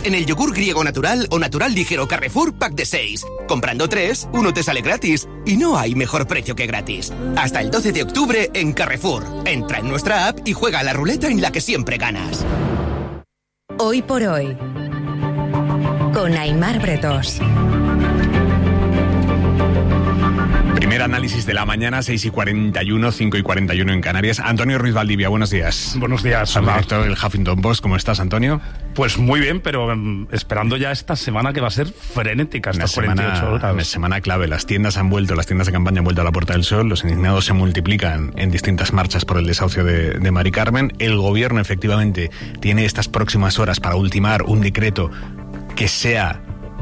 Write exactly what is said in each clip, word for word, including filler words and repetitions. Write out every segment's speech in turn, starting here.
en el yogur griego natural o natural ligero Carrefour Pack de seis. Comprando tres, uno te sale gratis. Y no hay mejor precio que gratis. Hasta el doce de octubre en Carrefour. Entra en nuestra app y juega a la ruleta en la que siempre ganas. Hoy por hoy, con Aimar Bretos. Primer análisis de la mañana, seis y cuarenta y uno, cinco y cuarenta y uno en Canarias. Antonio Ruiz Valdivia, buenos días. Buenos días, Soy director del Huffington Post. ¿Cómo estás, Antonio? Pues muy bien, pero um, esperando ya esta semana que va a ser frenética, estas cuarenta y ocho horas. Una semana clave. Las tiendas han vuelto, las tiendas de campaña han vuelto a la Puerta del Sol. Los indignados se multiplican en distintas marchas por el desahucio de, de Mari Carmen. El gobierno, efectivamente, tiene estas próximas horas para ultimar un decreto que sea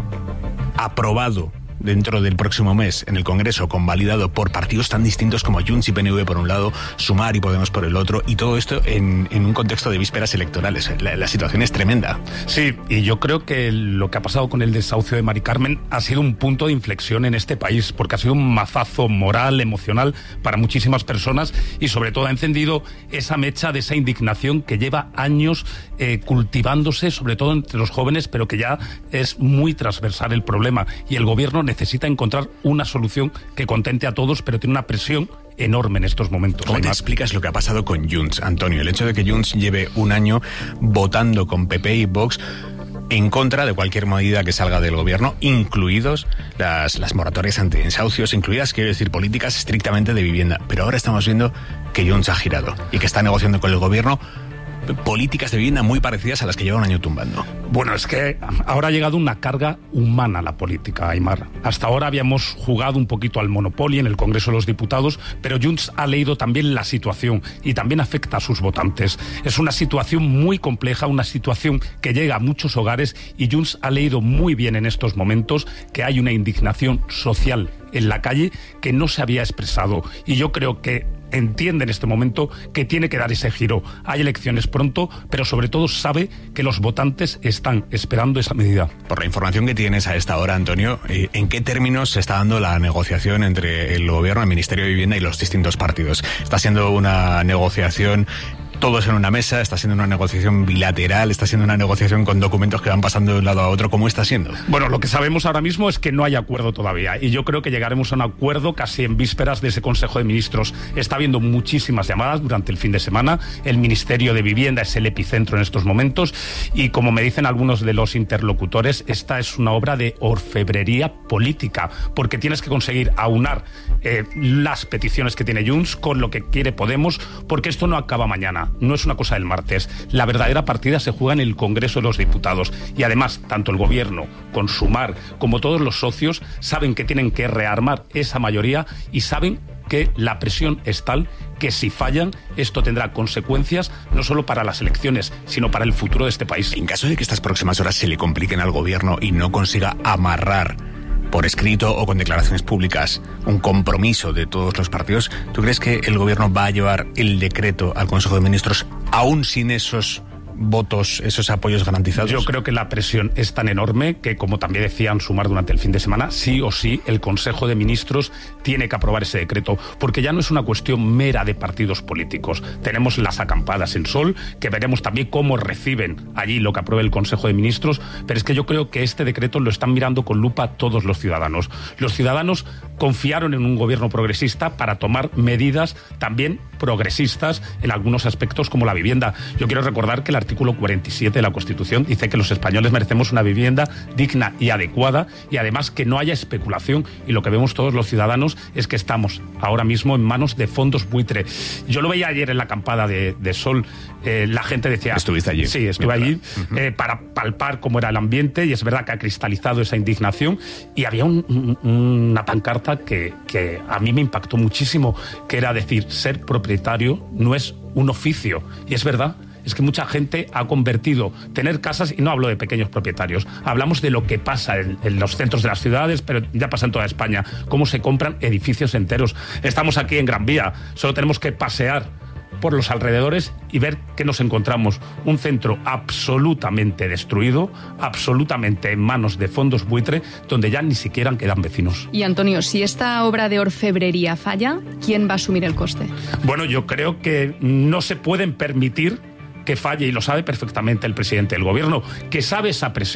aprobado dentro del próximo mes en el Congreso, convalidado por partidos tan distintos como Junts y P N V por un lado, Sumar y Podemos por el otro, y todo esto en, en un contexto de vísperas electorales. La, la situación es tremenda. Sí, y yo creo que lo que ha pasado con el desahucio de Mari Carmen ha sido un punto de inflexión en este país, porque ha sido un mazazo moral, emocional para muchísimas personas, y sobre todo ha encendido esa mecha de esa indignación que lleva años eh, cultivándose, sobre todo entre los jóvenes, pero que ya es muy transversal el problema, y el gobierno necesita encontrar una solución que contente a todos, pero tiene una presión enorme en estos momentos. ¿Cómo te explicas lo que ha pasado con Junts, Antonio? El hecho de que Junts lleve un año votando con P P y Vox en contra de cualquier medida que salga del gobierno, incluidos las, las moratorias antidesahucios, incluidas, quiero decir, políticas estrictamente de vivienda. Pero ahora estamos viendo que Junts ha girado y que está negociando con el gobierno políticas de vivienda muy parecidas a las que lleva un año tumbando. Bueno, es que ahora ha llegado una carga humana a la política, Aimar. Hasta ahora habíamos jugado un poquito al Monopoly en el Congreso de los Diputados, pero Junts ha leído también la situación y también afecta a sus votantes. Es una situación muy compleja, una situación que llega a muchos hogares, y Junts ha leído muy bien en estos momentos que hay una indignación social en la calle que no se había expresado, y yo creo que entiende en este momento que tiene que dar ese giro. Hay elecciones pronto, pero sobre todo sabe que los votantes están esperando esa medida. Por la información que tienes a esta hora, Antonio, ¿en qué términos se está dando la negociación entre el gobierno, el Ministerio de Vivienda y los distintos partidos? ¿Está siendo una negociación todos en una mesa? ¿Está siendo una negociación bilateral? ¿Está siendo una negociación con documentos que van pasando de un lado a otro? ¿Cómo está siendo? Bueno, lo que sabemos ahora mismo es que no hay acuerdo todavía, y yo creo que llegaremos a un acuerdo casi en vísperas de ese Consejo de Ministros. Está habiendo muchísimas llamadas durante el fin de semana. El Ministerio de Vivienda es el epicentro en estos momentos, y como me dicen algunos de los interlocutores, esta es una obra de orfebrería política, porque tienes que conseguir aunar eh, las peticiones que tiene Junts con lo que quiere Podemos, porque esto no acaba mañana. No es una cosa del martes. La verdadera partida se juega en el Congreso de los Diputados, y además tanto el gobierno, con Sumar, como todos los socios saben que tienen que rearmar esa mayoría, y saben que la presión es tal que si fallan, esto tendrá consecuencias no solo para las elecciones, sino para el futuro de este país. En caso de que estas próximas horas se le compliquen al gobierno y no consiga amarrar por escrito o con declaraciones públicas un compromiso de todos los partidos, ¿tú crees que el gobierno va a llevar el decreto al Consejo de Ministros aún sin esos votos, esos apoyos garantizados? Yo creo que la presión es tan enorme que, como también decían Sumar durante el fin de semana, sí o sí el Consejo de Ministros tiene que aprobar ese decreto, porque ya no es una cuestión mera de partidos políticos. Tenemos las acampadas en Sol, que veremos también cómo reciben allí lo que apruebe el Consejo de Ministros, pero es que yo creo que este decreto lo están mirando con lupa todos los ciudadanos. Los ciudadanos confiaron en un gobierno progresista para tomar medidas también progresistas en algunos aspectos como la vivienda. Yo quiero recordar que el artículo cuarenta y siete de la Constitución dice que los españoles merecemos una vivienda digna y adecuada, y además que no haya especulación, y lo que vemos todos los ciudadanos es que estamos ahora mismo en manos de fondos buitre. Yo lo veía ayer en la acampada de, de Sol, eh, la gente decía... ¿Estuviste allí? Sí, estuve allí uh-huh. eh, para palpar cómo era el ambiente, y es verdad que ha cristalizado esa indignación, y había un, un, una pancarta que, que a mí me impactó muchísimo, que era decir, ser propietario no es un oficio, y es verdad. Es que mucha gente ha convertido tener casas, y no hablo de pequeños propietarios, hablamos de lo que pasa en, en los centros de las ciudades, pero ya pasa en toda España, cómo se compran edificios enteros. Estamos aquí en Gran Vía, solo tenemos que pasear por los alrededores y ver que nos encontramos un centro absolutamente destruido, absolutamente en manos de fondos buitre, donde ya ni siquiera quedan vecinos. Y Antonio, si esta obra de orfebrería falla, ¿quién va a asumir el coste? Bueno, yo creo que no se pueden permitir que falle, y lo sabe perfectamente el presidente del gobierno, que sabe esa presión